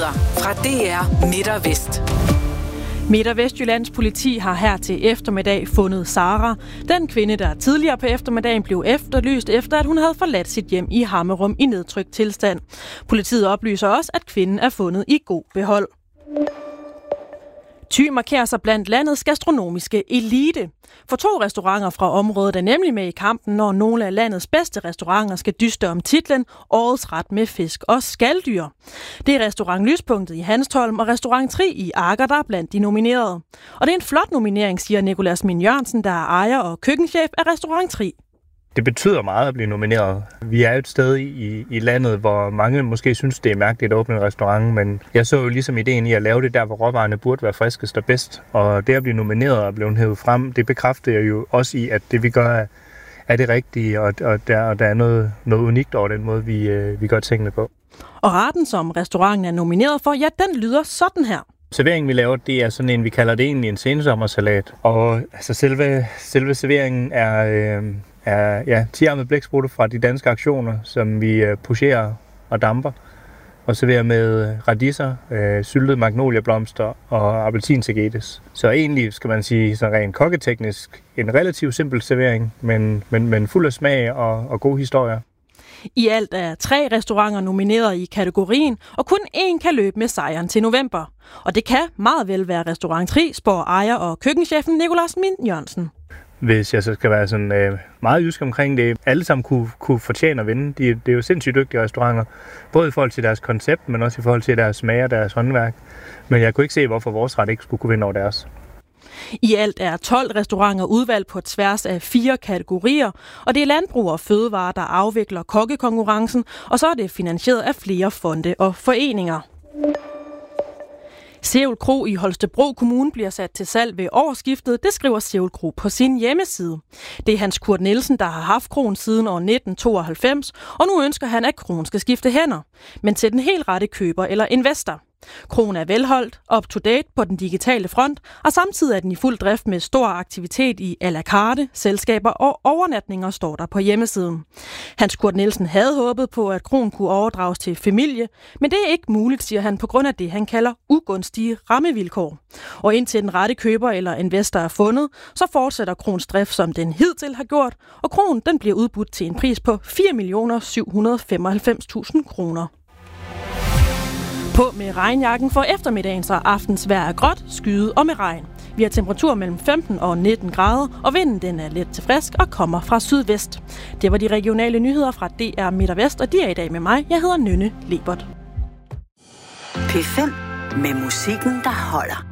Nyheder fra DR Midt og Vest. Midt- og Vestjyllands politi har her til eftermiddag fundet Sara, den kvinde, der tidligere på eftermiddagen blev efterlyst efter, at hun havde forladt sit hjem i Hammerum i nedtrykt tilstand. Politiet oplyser også, at kvinden er fundet i god behold. Thy markerer sig blandt landets gastronomiske elite. For 2 restauranter fra området er nemlig med i kampen, når nogle af landets bedste restauranter skal dyste om titlen Årets ret med fisk og skaldyr. Det er Restaurant Lyspunktet i Hanstholm og Restaurant Tri i Agger, der er blandt de nominerede. Og det er en flot nominering, siger Nicolas Min Jørgensen, der er ejer og køkkenchef af Restaurant Tri. Det betyder meget at blive nomineret. Vi er jo et sted i landet, hvor mange måske synes, det er mærkeligt at åbne en restaurant, men jeg så jo ligesom ideen i at lave det der, hvor råvarerne burde være friskest og bedst. Og det at blive nomineret og blive hævet frem, det bekræfter jo også i, at det vi gør er det rigtige, og der er noget unikt over den måde, vi gør tingene på. Og retten, som restauranten er nomineret for, ja, den lyder sådan her. Serveringen, vi laver, det er sådan en, vi kalder det egentlig en sensommersalat. Og altså selve serveringen er 10-armede blæksprutte fra de danske aktioner, som vi pocherer og damper. Og serverer med radiser, syltede magnolieblomster og appelsintagetes. Så egentlig skal man sige, så rent kokketeknisk, en relativt simpel servering, men fuld af smag og gode historier. I alt er 3 restauranter nomineret i kategorien, og kun 1 kan løbe med sejren til november. Og det kan meget vel være Restaurant Tri, spår ejer og køkkenchefen Nicolas Min Jørgensen. Hvis jeg så skal være sådan meget jysk omkring det, alle sammen kunne fortjene at vinde. Det er jo sindssygt dygtige restauranter, både i forhold til deres koncept, men også i forhold til deres smag og deres håndværk. Men jeg kunne ikke se, hvorfor vores ret ikke skulle kunne vinde over deres. I alt er 12 restauranter udvalgt på tværs af 4 kategorier, og det er Landbrug og Fødevare, der afvikler kokkekonkurrencen, og så er det finansieret af flere fonde og foreninger. Sevel Kro i Holstebro Kommune bliver sat til salg ved årsskiftet, det skriver Sevel Kro på sin hjemmeside. Det er Hans Kurt Nielsen, der har haft kroen siden år 1992, og nu ønsker han, at kroen skal skifte hænder, men til den helt rette køber eller investor. Kroen er velholdt, up-to-date på den digitale front, og samtidig er den i fuld drift med stor aktivitet i à la carte, selskaber og overnatninger, står der på hjemmesiden. Hans Kurt Nielsen havde håbet på, at kroen kunne overdrages til familie, men det er ikke muligt, siger han, på grund af det, han kalder ugunstige rammevilkår. Og indtil den rette køber eller investor er fundet, så fortsætter kroens drift, som den hidtil har gjort, og kroen den bliver udbudt til en pris på 4.795.000 kroner. På med regnjakken for eftermiddagen, så aftens vejr er gråt, skyet og med regn. Vi har temperatur mellem 15 og 19 grader, og vinden den er let til frisk og kommer fra sydvest. Det var de regionale nyheder fra DR Midt og Vest, og de er i dag med mig. Jeg hedder Nynne Lebert. P5 med musikken, der holder.